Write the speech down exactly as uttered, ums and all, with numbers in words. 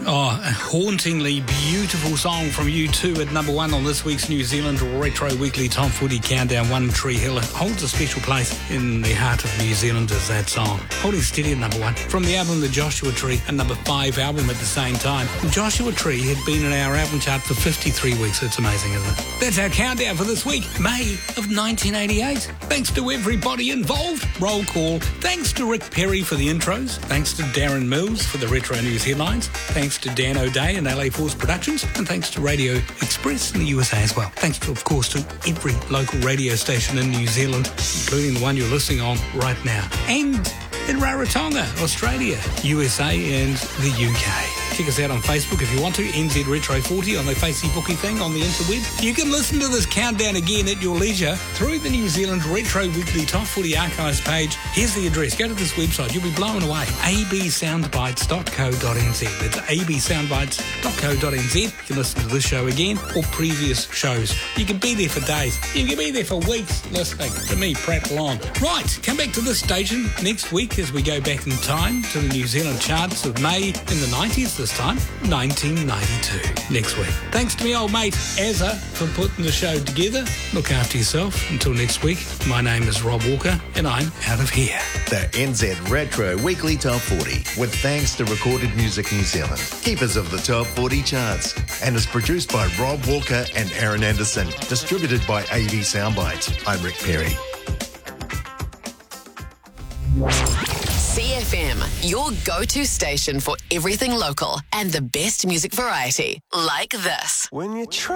Oh, a hauntingly beautiful song from U two at number one on this week's New Zealand Retro Weekly Top forty Countdown. One Tree Hill. It holds a special place in the heart of New Zealanders, that song. Holding steady at number one. From the album The Joshua Tree, a number five album at the same time. The Joshua Tree had been in our album chart for fifty-three weeks. It's amazing, isn't it? That's our countdown for this week, May of nineteen eighty-eight. Thanks to everybody involved. Roll call. Thanks to Rick Perry for the intros. Thanks to Darren Mills for the Retro News headlines. Thanks to Dan O'Day and L A Force Productions, and thanks to Radio Express in the U S A as well. Thanks, to, of course, to every local radio station in New Zealand, including the one you're listening on right now. And in Rarotonga, Australia, U S A and the U K. Check us out on Facebook if you want to, N Z Retro forty on the Facebooky thing on the interweb. You can listen to this countdown again at your leisure through the New Zealand Retro Weekly Top forty Archives page. Here's the address. Go to this website. You'll be blown away. a b soundbites dot co dot n z. That's a b soundbites dot co dot n z. You can listen to this show again or previous shows. You can be there for days. You can be there for weeks listening to me prattle on. Right, come back to this station next week as we go back in time to the New Zealand charts of May in the nineties. This time, nineteen ninety-two. Next week. Thanks to me old mate Azza for putting the show together. Look after yourself. Until next week, my name is Rob Walker and I'm out of here. The N Z Retro Weekly Top forty, with thanks to Recorded Music New Zealand, keepers of the Top forty charts, and is produced by Rob Walker and Aaron Anderson, distributed by A V Soundbites. I'm Rick Perry. C F M, your go-to station for everything local and the best music variety, like this. When you try